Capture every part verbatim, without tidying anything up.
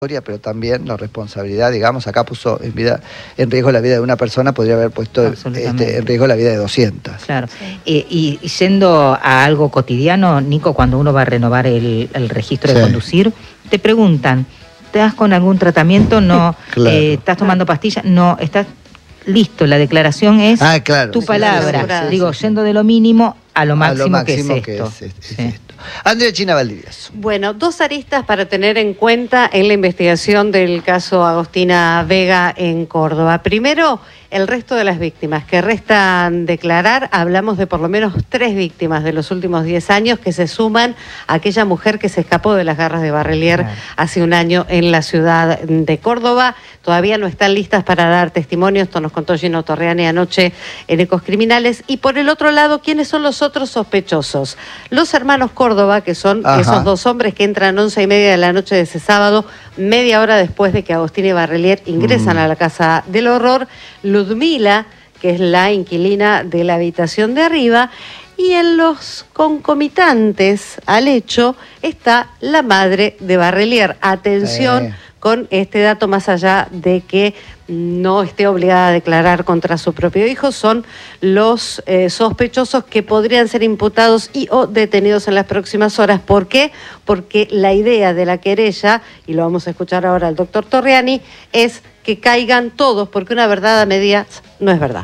pero también la responsabilidad, digamos, acá puso en, vida, en riesgo la vida de una persona, podría haber puesto este, en riesgo la vida de doscientas. Claro. Eh, y, y yendo a algo cotidiano, Nico, cuando uno va a renovar el, el registro sí. de conducir, te preguntan, ¿estás con algún tratamiento? No. Claro. eh, ¿Estás tomando pastillas? No. ¿Estás listo? La declaración es ah, claro. tu sí, palabra. Sí, sí, sí, Digo, sí. yendo de lo mínimo a lo máximo, a lo máximo que es esto. Que es, es, es sí. esto. Andrea China Valdivieso. Bueno, dos aristas para tener en cuenta en la investigación del caso Agostina Vega en Córdoba. Primero, el resto de las víctimas que restan declarar. Hablamos de por lo menos tres víctimas de los últimos diez años que se suman a aquella mujer que se escapó de las garras de Barrelier claro. hace un año en la ciudad de Córdoba. Todavía no están listas para dar testimonio. Esto nos contó Gino Torriani anoche en Ecos Criminales. Y por el otro lado, ¿quiénes son los otros sospechosos? Los hermanos Córdoba, que son Ajá. esos dos hombres que entran once y media de la noche de ese sábado, media hora después de que Agostina y Barrelier ingresan mm. a la casa del horror. Ludmila, que es la inquilina de la habitación de arriba, y en los concomitantes al hecho está la madre de Barrelier. Atención eh. con este dato, más allá de que no esté obligada a declarar contra su propio hijo, son los eh, sospechosos que podrían ser imputados y o detenidos en las próximas horas. ¿Por qué? Porque la idea de la querella, y lo vamos a escuchar ahora al doctor Torriani, es que caigan todos, porque una verdad a medias no es verdad.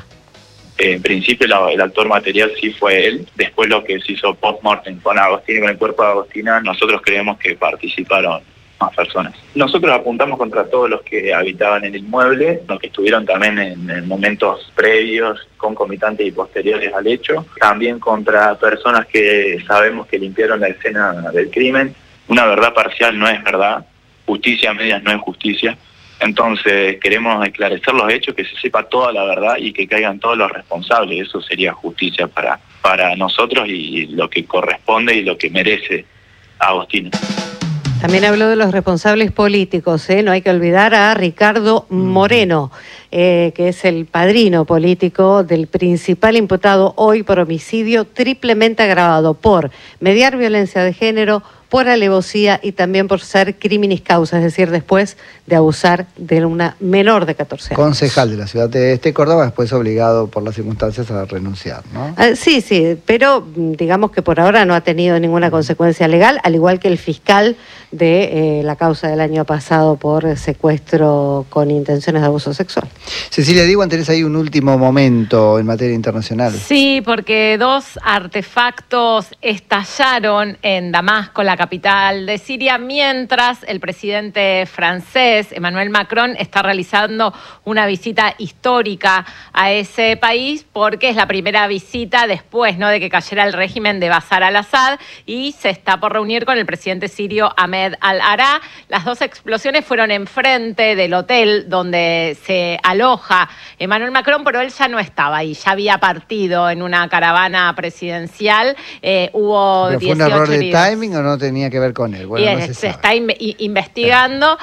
En principio la, el actor material sí fue él. Después lo que se hizo post-mortem con Agostina y con el cuerpo de Agostina, nosotros creemos que participaron más personas. Nosotros apuntamos contra todos los que habitaban en el inmueble, los que estuvieron también en, en momentos previos, concomitantes y posteriores al hecho. También contra personas que sabemos que limpiaron la escena del crimen. Una verdad parcial no es verdad, justicia a medias no es justicia. Entonces queremos esclarecer los hechos, que se sepa toda la verdad y que caigan todos los responsables. Eso sería justicia para, para nosotros y lo que corresponde y lo que merece Agostina. También habló de los responsables políticos, ¿eh? No hay que olvidar a Ricardo Moreno, eh, que es el padrino político del principal imputado hoy por homicidio triplemente agravado por mediar violencia de género, por alevosía y también por ser criminis causa, es decir, después de abusar de una menor de catorce años. Concejal de la ciudad de este Córdoba, después obligado por las circunstancias a renunciar, ¿no? Ah, sí, sí, pero digamos que por ahora no ha tenido ninguna consecuencia legal, al igual que el fiscal de eh, la causa del año pasado por secuestro con intenciones de abuso sexual. Cecilia Diwan, tenés ahí un último momento en materia internacional. Sí, porque dos artefactos estallaron en Damasco, la capital de Siria, mientras el presidente francés, Emmanuel Macron, está realizando una visita histórica a ese país, porque es la primera visita después, ¿no?, de que cayera el régimen de Bashar al-Assad, y se está por reunir con el presidente sirio Ahmed al-Ará. Las dos explosiones fueron enfrente del hotel donde se aloja Emmanuel Macron, pero él ya no estaba ahí, ya había partido en una caravana presidencial. Eh, hubo ¿Pero fue un error de timing o no tenía que ver con él? Bueno, y no se, se está in investigando.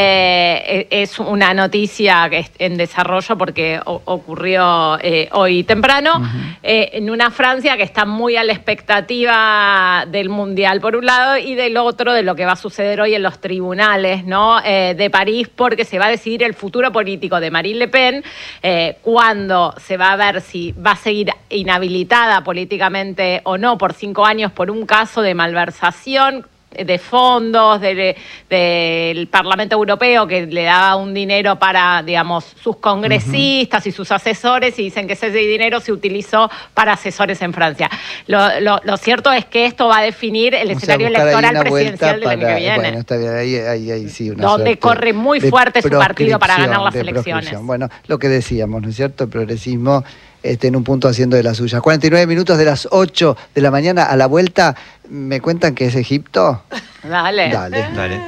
Eh, es una noticia que es en desarrollo porque o ocurrió eh, hoy temprano, uh-huh. eh, en una Francia que está muy a la expectativa del Mundial por un lado y del otro de lo que va a suceder hoy en los tribunales, ¿no?, eh, de París, porque se va a decidir el futuro político de Marine Le Pen, eh, cuando se va a ver si va a seguir inhabilitada políticamente o no por cinco años por un caso de malversación de fondos del de, de Parlamento Europeo, que le daba un dinero para, digamos, sus congresistas uh-huh. y sus asesores, y dicen que ese dinero se utilizó para asesores en Francia. Lo, lo, lo cierto es que esto va a definir el o escenario sea, electoral presidencial del año que viene. Bueno, está bien, ahí, ahí, ahí sí una donde corre muy fuerte su partido para ganar las elecciones. Bueno, lo que decíamos, ¿no es cierto? El progresismo este, en un punto haciendo de las suyas. cuarenta y nueve minutos de las ocho de la mañana. A la vuelta, ¿me cuentan que es Egipto? Dale. Dale. Dale.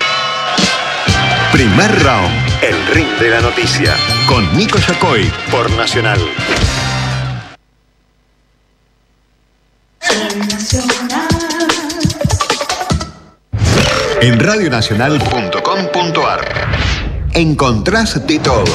Primer round. El ring de la noticia. Con Nico Yacoy. Por Nacional. En radionacional punto com punto ar encontrás de todo.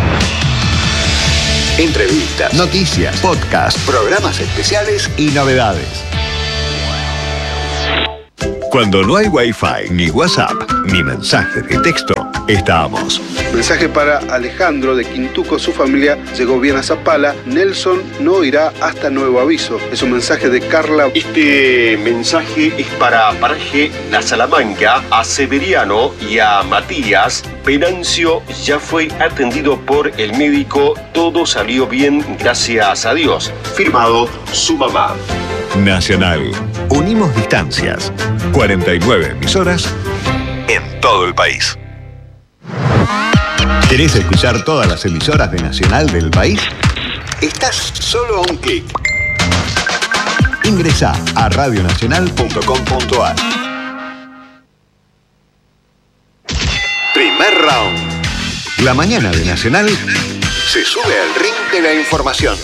Entrevistas, noticias, podcasts, programas especiales y novedades. Cuando no hay Wi-Fi, ni WhatsApp, ni mensajes de texto, estamos. Mensaje para Alejandro de Quintuco. Su familia llegó bien a Zapala. Nelson no irá hasta nuevo aviso. Es un mensaje de Carla. Este mensaje es para Paraje La Salamanca, a Severiano y a Matías. Venancio ya fue atendido por el médico. Todo salió bien, gracias a Dios. Firmado su mamá. Nacional. Unimos distancias. cuarenta y nueve emisoras en todo el país. ¿Querés escuchar todas las emisoras de Nacional del país? Estás solo a un clic. Ingresá a radio nacional punto com punto a r. Primer round. La mañana de Nacional se sube al ring de la información.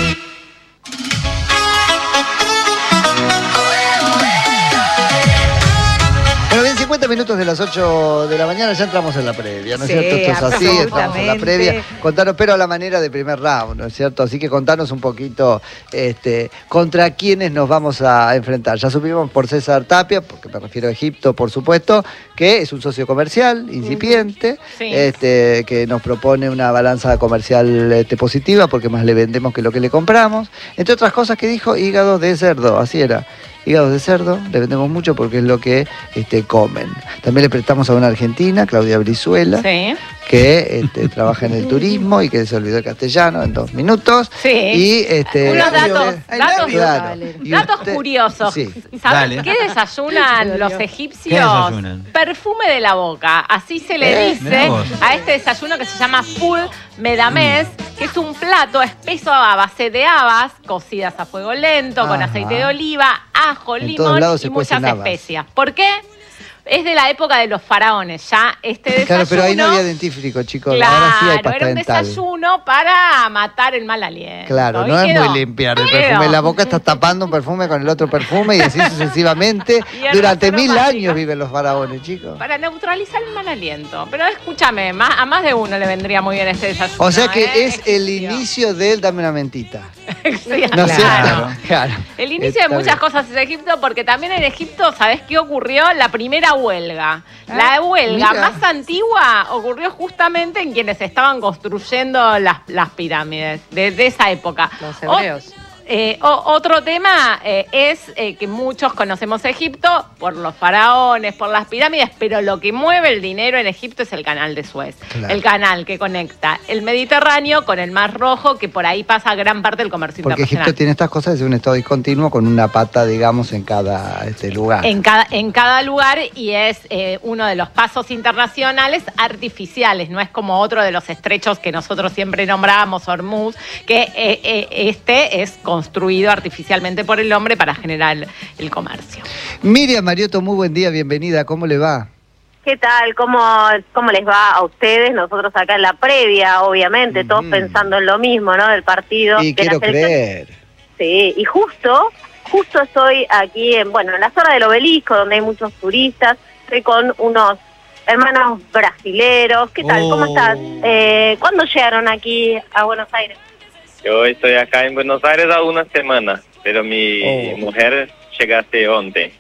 cincuenta minutos de las ocho de la mañana, ya entramos en la previa, ¿no es Sí, cierto? Esto es así, entramos en la absolutamente. previa. Contanos, pero a la manera de primer round, ¿no es cierto? Así que contanos un poquito este, contra quiénes nos vamos a enfrentar. Ya supimos por César Tapia, porque me refiero a Egipto, por supuesto, que es un socio comercial incipiente, Sí. este, que nos propone una balanza comercial este, positiva, porque más le vendemos que lo que le compramos. Entre otras cosas que dijo, hígado de cerdo, así era. Hígados de cerdo, le vendemos mucho porque es lo que este, comen. También le prestamos a una argentina, Claudia Brizuela, Sí. que este, trabaja en el turismo y que se olvidó el castellano en dos minutos. Sí. Y, este, Unos datos, eh, datos, claro. Y datos usted- curiosos. Sí. ¿Sabes Dale. qué desayunan los egipcios? ¿Qué desayunan? Perfume de la boca. Así se le Eh, dice mirá vos. a este desayuno que se llama full medamés, que es un plato espeso a base de habas, cocidas a fuego lento, con Ajá. aceite de oliva, ajo, En todos limón lados y se muchas cuecen habas. especias. ¿Por qué? Es de la época de los faraones, ya este desayuno. Claro, pero ahí no había dentífrico, chicos. Claro, Ahora sí hay pasta era un dental. desayuno para matar el mal aliento. Claro, Y no es quedó. muy limpiar el Quedó. perfume. La boca estás tapando un perfume con el otro perfume y así sucesivamente. Y el Durante resto mil básico. años viven los faraones, chicos. Para neutralizar el mal aliento. Pero escúchame, más, a más de uno le vendría muy bien este desayuno. O sea que ¿eh? es el Egipcio. inicio del dame una mentita. Sí, ¿No es claro. cierto? Claro. El inicio Está de muchas bien. cosas es Egipto, porque también en Egipto, ¿sabés qué ocurrió? La primera huelga. La huelga mira. más antigua ocurrió justamente en quienes estaban construyendo las, las pirámides, de, de esa época. Los O- hebreos. Eh, o- otro tema eh, es eh, que muchos conocemos Egipto por los faraones, por las pirámides, pero lo que mueve el dinero en Egipto es el canal de Suez. Claro. El canal que conecta el Mediterráneo con el Mar Rojo, que por ahí pasa gran parte del comercio Porque internacional. Egipto tiene estas cosas, es un estado discontinuo con una pata, digamos, en cada este, lugar. En cada, en cada lugar, y es eh, uno de los pasos internacionales artificiales, no es como otro de los estrechos que nosotros siempre nombrábamos, Hormuz, que eh, eh, este es construido artificialmente por el hombre para generar el, el comercio. Miriam Mariotto, muy buen día, bienvenida, ¿cómo le va? ¿Qué tal? ¿Cómo, ¿Cómo les va a ustedes? Nosotros acá en la previa, obviamente, todos Ujú. pensando en lo mismo, ¿no? Del partido. Y de la quiero selección. creer. Sí, y justo, justo estoy aquí, en, bueno, en la zona del Obelisco, donde hay muchos turistas. Estoy con unos hermanos brasileros. ¿Qué tal? ¿Cómo Oh. estás? Eh, ¿Cuándo llegaron aquí a Buenos Aires? Yo estoy acá en Buenos Aires hace una semana, pero mi Oh. mujer llegaste once.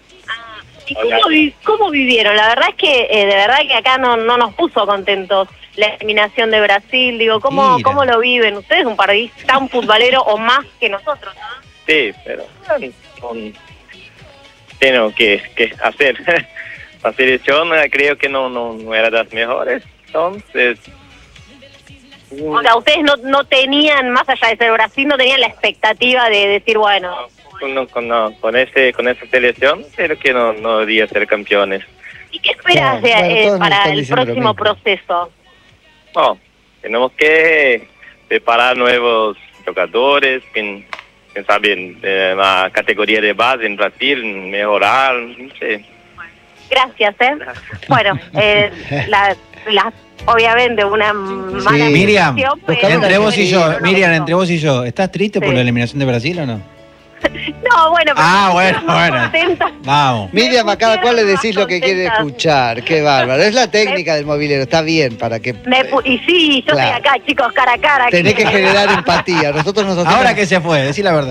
¿Y Hola. cómo, vi- cómo vivieron? La verdad es que, eh, de verdad que acá no, no nos puso contentos la eliminación de Brasil. Digo, ¿cómo, Mira. cómo lo viven? Ustedes un país tan futbolero o más que nosotros, ¿no? Sí, pero bueno, con- tengo que, que hacer. La selección eh, creo que no, no, no era de las mejores, entonces... mm, O sea, ustedes no, no tenían, más allá de ser Brasil, no tenían la expectativa de decir, bueno, con, con, no, con, ese, con esa selección creo que no, no debería ser campeones. ¿y qué esperas Claro, de, bueno, eh, todos nos para están el diciendo lo próximo mismo. proceso? No, tenemos que preparar nuevos jugadores, que, que saben de la categoría de base en Brasil, mejorar, no sé. Gracias, ¿eh? Bueno, eh, la, la- obviamente una mala Sí. Miriam, decisión, pero- entre vos y yo, pero- Miriam, entre vos y yo, ¿estás triste por Sí. la eliminación de Brasil o no? No, bueno, pero Ah, me bueno, pusieron muy bueno. contenta. Vamos. Miriam, a cada cual le decís lo que quiere Contenta. escuchar, qué bárbaro. Es la técnica del movilero, está bien para que... Me pu- y sí, yo Claro. estoy acá, chicos, cara a cara. Tenés aquí. que generar empatía. Nosotros nos hacemos- Ahora que se fue, decí la verdad.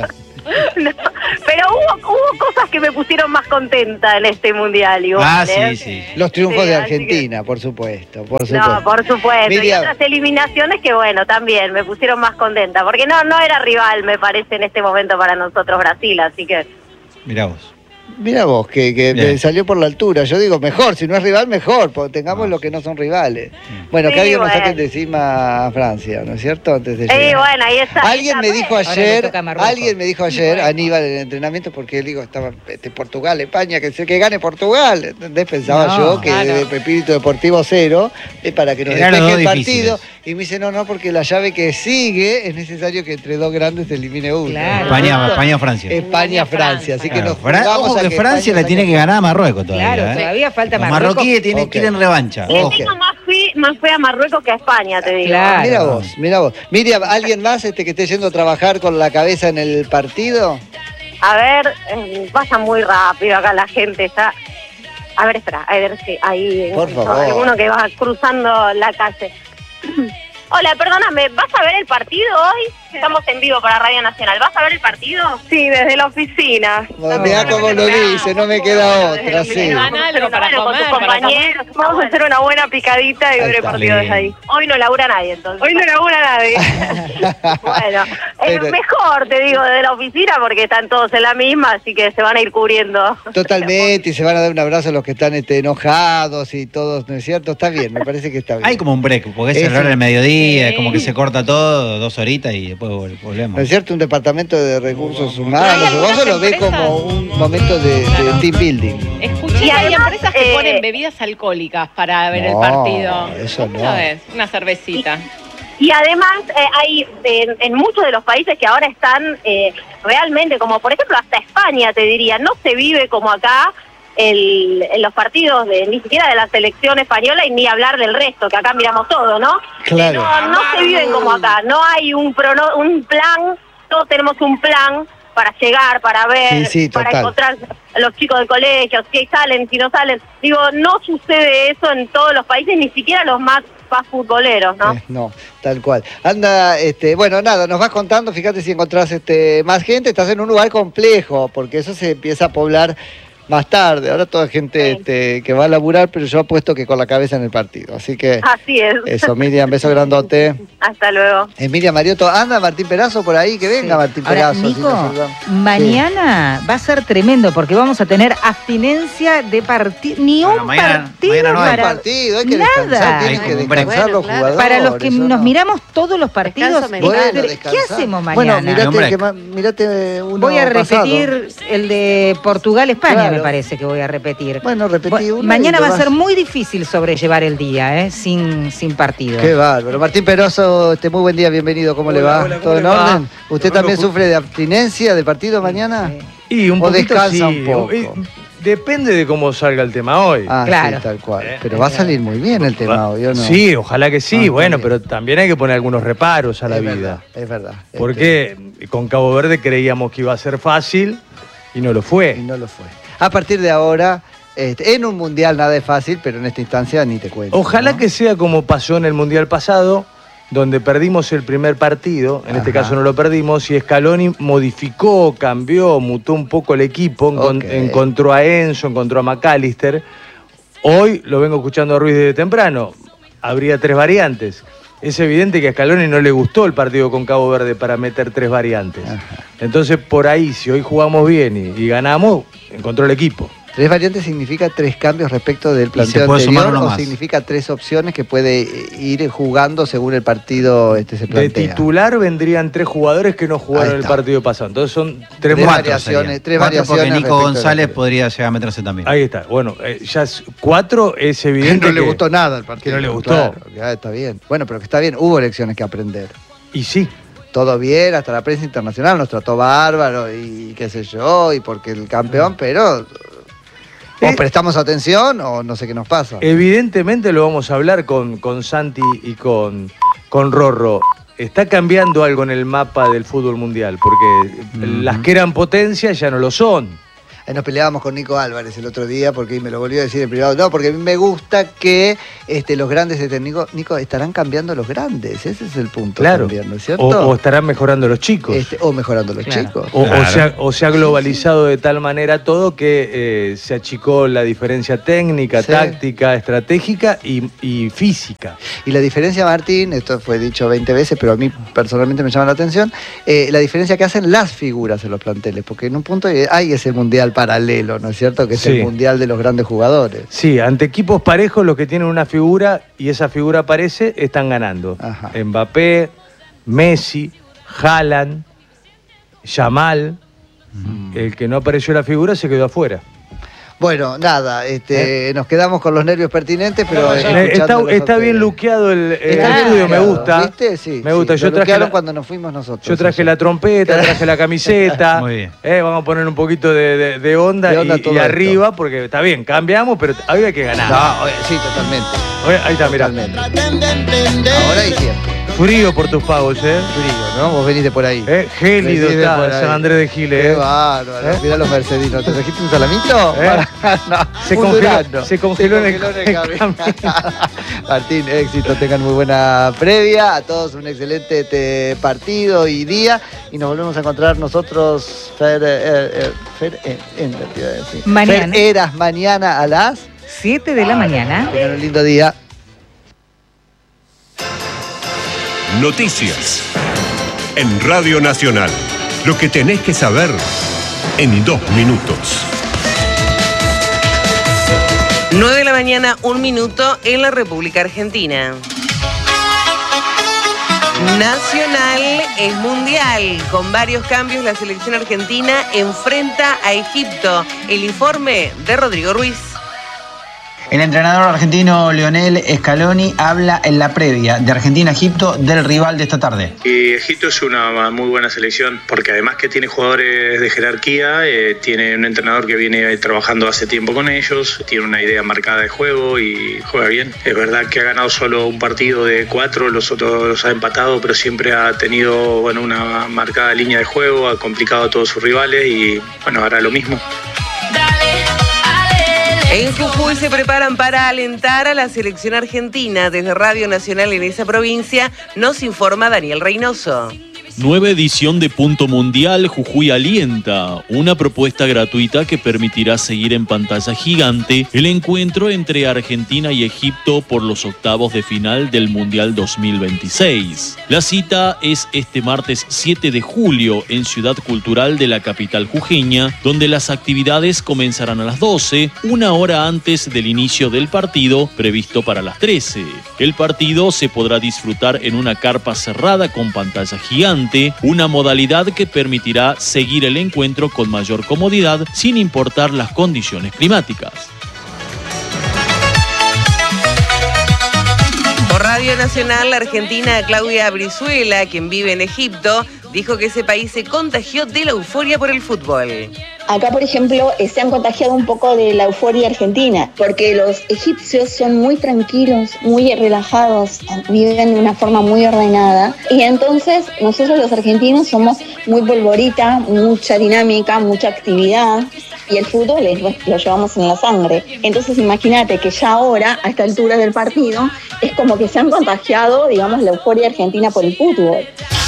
No, pero hubo, hubo cosas que me pusieron más contenta en este mundial. Igual, Ah, ¿eh? sí, sí. Los triunfos Sí, de así Argentina, por supuesto, por supuesto. No, por supuesto. Miriam. Y otras eliminaciones que, bueno, también me pusieron más contenta. Porque no, no era rival, me parece, en este momento para nosotros Brasil. Así que... Mirá vos. Mira vos, que, que Bien. me salió por la altura. Yo digo, mejor, si no es rival, mejor, porque tengamos No. los que no son rivales. Bueno, Sí, que alguien nos bueno. saque de encima a Francia, ¿no es cierto? Antes de Sí, llegar. bueno, ahí está. Alguien me dijo Ahora le ayer, toca a Marruecos. alguien me dijo ayer, Aníbal, en el entrenamiento, porque él dijo, estaba este, Portugal, España, que, que gane Portugal. ¿Entendés? Pensaba No, yo que claro. de espíritu deportivo cero, es para que nos Eran los despeje el dos partido. difíciles. Y me dice, no, no, porque la llave que sigue es necesario que entre dos grandes se elimine uno. Claro. España, España, Francia. España-Francia. Así que Claro. nos Fra- jugamos Ojo a que Francia le tiene que ganar a Marruecos todavía. Claro, ¿eh? todavía falta Los Marruecos. marroquíes tienen Ok. que ir en revancha. Le Ok. tengo más fe, más fe a Marruecos que a España, te digo. Claro. Mira vos, mira vos. Miriam, ¿alguien más este que esté yendo a trabajar con la cabeza en el partido? A ver, eh, pasa muy rápido acá la gente está... A ver, espera, a ver si ahí... Por favor. Alguno que va cruzando la calle. Hola, perdóname, ¿vas a ver el partido hoy? Estamos en vivo para Radio Nacional. ¿Vas a ver el partido? Sí, desde la oficina. Mirá cómo lo dice, no me queda otra, sí. Van algo para Bueno, con comer, tus para compañeros. Vamos a hacer una buena picadita y Ahí ver el está. partido desde ahí. Hoy no labura nadie, entonces. Hoy no labura nadie. Bueno, es Pero- mejor, te digo, desde la oficina porque están todos en la misma, así que se van a ir cubriendo. Totalmente, y se van a dar un abrazo a los que están este, enojados y todos, ¿no es cierto? Está bien, me parece que está bien. Hay como un break, porque es Ese- el hora del mediodía, Sí. es como que se corta todo, dos horitas y después vol- ¿No volvemos. es cierto? Un departamento de recursos Hay humanos. algunas Vos lo ve empresas- como un momento de, de Claro. team building. Escuché Y que hay además, empresas que eh, ponen bebidas alcohólicas para ver el No, partido. eso ¿Cómo no. lo ves? Una cervecita. Y además eh, hay en, en muchos de los países que ahora están eh, realmente, como por ejemplo hasta España, te diría, no se vive como acá el, en los partidos de ni siquiera de la selección española y ni hablar del resto, que acá miramos todo, ¿no? Claro. No, no se viven como acá, no hay un, prono, un plan, todos tenemos un plan para llegar, para ver, Sí, sí, para total. encontrar a los chicos del colegio, si salen, si no salen. Digo, no sucede eso en todos los países, ni siquiera los más, más futboleros, ¿no? Eh, no, tal cual. Anda, este, bueno, nada, nos vas contando, fíjate si encontrás este, más gente, estás en un lugar complejo, porque eso se empieza a poblar más tarde. Ahora toda gente Sí. este, que va a laburar, pero yo apuesto que con la cabeza en el partido. Así que Así es. eso, Miriam, beso grandote. Hasta luego. Eh, Miriam Marioto, anda Martín Perazo por ahí, que venga Martín Ahora, Perazo. si Nico, no se va. mañana va a ser tremendo porque vamos a tener abstinencia de partido. Ni Bueno, un mañana- partido mañana no hay para. partido, hay que nada. descansar, tienen Hay que como un break. descansar los Bueno, claro. jugadores. Para los que ¿o nos no? miramos todos los partidos, Descanso mental. Bueno, ¿qué descansar. hacemos mañana? Bueno, Hombre. mirate, que ma- mirate uno Voy a pasado. repetir el de Portugal-España, Claro. me parece que voy a repetir. Bueno, repetí Bueno, uno. mañana y va lo a ser vas- muy difícil sobrellevar el día, ¿eh? sin, sin partido. Qué bárbaro. Martín Perazo, este, muy buen día, bienvenido. ¿Cómo le Hola, va? hola, ¿cómo ¿Todo le en va? orden? ¿Usted Lo también vengo ju- sufre de abstinencia del partido mañana? Y un ¿O poquito descansa sí. un poco? Y depende de cómo salga el tema hoy. Ah, Claro. sí, tal cual. Eh, Pero va a salir muy bien el tema hoy, ¿o no? Sí, ojalá que sí, Ah, bueno, está bien. pero también hay que poner algunos reparos a la es vida. verdad, es verdad. Este, Porque con Cabo Verde creíamos que iba a ser fácil y no lo Y fue. no lo fue. A partir de ahora, este, en un mundial nada es fácil, pero en esta instancia ni te cuento. Ojalá ¿no? que sea como pasó en el Mundial pasado, donde perdimos el primer partido, en este Ajá. caso no lo perdimos, y Scaloni modificó, cambió, mutó un poco el equipo, encon- Ok. encontró a Enzo, encontró a McAllister. Hoy lo vengo escuchando a Ruiz desde temprano, habría tres variantes. Es evidente que a Scaloni no le gustó el partido con Cabo Verde para meter tres variantes. Ajá. Entonces, por ahí, si hoy jugamos bien y, y ganamos, encontró el equipo. Tres variantes significa tres cambios respecto del se planteo puede sumar anterior, uno o más. significa tres opciones que puede eh, ir jugando según el partido este, se De plantea. titular vendrían tres jugadores que no Ahí jugaron el está. partido pasado. Entonces son tres, Tres muertos. variaciones, serían. tres Cuatro variaciones porque Nico respecto del González anterior. podría llegar a meterse también. Ahí está. Bueno, eh, ya es cuatro es evidente no le que- gustó nada el partido. que no le gustó. Claro, ya está bien. Bueno, pero que está bien, hubo lecciones que aprender. Y sí. Todo bien, hasta la prensa internacional nos trató bárbaro y qué sé yo, y porque el campeón, pero o Eh, prestamos atención o no sé qué nos pasa. Evidentemente lo vamos a hablar con, con Santi y con, con Rorro. Está cambiando algo en el mapa del fútbol mundial, porque Ujú. las que eran potencias ya no lo son. Ahí nos peleábamos con Nico Álvarez el otro día porque me lo volvió a decir en privado. No, porque a mí me gusta que este, los grandes estén. Nico, Nico, estarán cambiando los grandes. Ese es el punto. Claro. También, ¿no es cierto? O, o estarán mejorando los chicos. Este, o mejorando los claro. chicos. O, claro. o, se ha, o se ha globalizado de tal manera todo que eh, se achicó la diferencia técnica, Sí. táctica, estratégica y, y física. Y la diferencia, Martín, esto fue dicho veinte veces, pero a mí personalmente me llama la atención, eh, la diferencia que hacen las figuras en los planteles, porque en un punto hay ese mundial paralelo, ¿no es cierto? Que es Sí. el mundial de los grandes jugadores. Sí, ante equipos parejos, los que tienen una figura y esa figura aparece, están ganando. Ajá. Mbappé, Messi, Haaland, Yamal. Mm. El que no apareció la figura se quedó afuera. Bueno, nada, este, ¿Eh? nos quedamos con los nervios pertinentes, pero... No, eh, está está bien luqueado el, el Está estudio, bien me luqueado, gusta. ¿viste? Sí, me gusta. sí, Yo lo traje luquearon la, cuando nos fuimos nosotros. yo traje eso. la trompeta, traje la camiseta. Muy bien. Eh, vamos a poner un poquito de, de, de onda, De onda y, todo y esto. arriba, porque está bien, cambiamos, pero había que ganar. No, oye, sí, totalmente. Oye, ahí está, mirá. Totalmente. Ahora y siempre. Frío por tus pagos, ¿eh? Frío, ¿no? Vos veniste por ahí. Eh, gélido Venís de está por ahí. San Andrés de Giles. Qué ¿eh? bárbaro. ¿Eh? Mirá los mercedinos. ¿Te trajiste un salamito? ¿Eh? no, Se un congeló, durazno. se congeló en el- congeló en el camino. Martín, éxito. Tengan muy buena previa. A todos un excelente este, partido y día. Y nos volvemos a encontrar nosotros, Fer, eh, eh, Fer, eh, Ender, te iba a decir. Mañana. Fer Eras, mañana a las siete de la mañana. Tengan un lindo día. Noticias. En Radio Nacional. Lo que tenés que saber en dos minutos. nueve de la mañana, un minuto en la República Argentina. Nacional es mundial. Con varios cambios, la selección argentina enfrenta a Egipto. El informe de Rodrigo Ruiz. El entrenador argentino Lionel Scaloni habla en la previa de Argentina-Egipto del rival de esta tarde. Y Egipto es una muy buena selección porque además que tiene jugadores de jerarquía, eh, tiene un entrenador que viene trabajando hace tiempo con ellos, tiene una idea marcada de juego y juega bien. Es verdad que ha ganado solo un partido de cuatro, los otros los ha empatado, pero siempre ha tenido bueno, una marcada línea de juego, ha complicado a todos sus rivales y bueno, hará lo mismo. En Jujuy se preparan para alentar a la selección argentina. Desde Radio Nacional en esa provincia nos informa Daniel Reynoso. Nueva edición de Punto Mundial Jujuy Alienta, una propuesta gratuita que permitirá seguir en pantalla gigante el encuentro entre Argentina y Egipto por los octavos de final del Mundial dos mil veintiséis. La cita es este martes siete de julio en Ciudad Cultural de la capital jujeña, donde las actividades comenzarán a las doce, una hora antes del inicio del partido previsto para las trece. El partido se podrá disfrutar en una carpa cerrada con pantalla gigante, una modalidad que permitirá seguir el encuentro con mayor comodidad sin importar las condiciones climáticas. Por Radio Nacional, la argentina Claudia Brizuela, quien vive en Egipto, dijo que ese país se contagió de la euforia por el fútbol. Acá, por ejemplo, eh, se han contagiado un poco de la euforia argentina, porque los egipcios son muy tranquilos, muy relajados, viven de una forma muy ordenada. Y entonces nosotros los argentinos somos muy polvorita, mucha dinámica, mucha actividad. Y el fútbol es, lo llevamos en la sangre. Entonces imagínate que ya ahora, a esta altura del partido, es como que se han contagiado, digamos, la euforia argentina por el fútbol.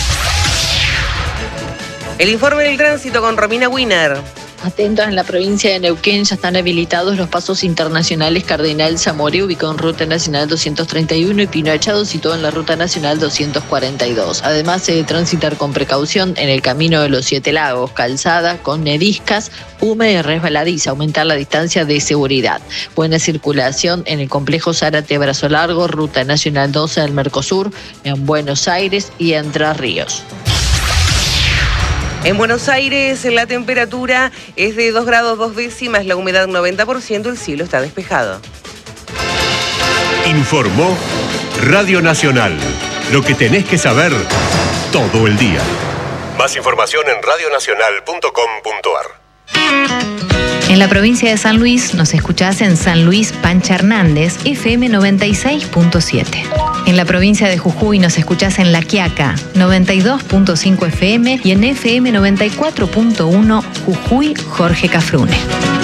El informe del tránsito con Romina Wiener. Atentos, en la provincia de Neuquén ya están habilitados los pasos internacionales Cardenal Zamore, ubicado en Ruta Nacional doscientos treinta y uno, y Pino Echado, situado en la Ruta Nacional doscientos cuarenta y dos. Además, se debe transitar con precaución en el Camino de los Siete Lagos, calzada con nediscas, húmeda y resbaladiza, aumentar la distancia de seguridad. Buena circulación en el complejo Zárate Brazo Largo, Ruta Nacional doce del Mercosur, en Buenos Aires y Entre Ríos. En Buenos Aires la temperatura es de dos grados dos décimas, la humedad noventa por ciento, el cielo está despejado. Informó Radio Nacional. Lo que tenés que saber todo el día. Más información en radio nacional punto com punto ar. En la provincia de San Luis nos escuchás en San Luis Pancha Hernández, F M noventa y seis punto siete. En la provincia de Jujuy nos escuchás en La Quiaca, noventa y dos punto cinco F M y en F M noventa y cuatro punto uno Jujuy Jorge Cafrune.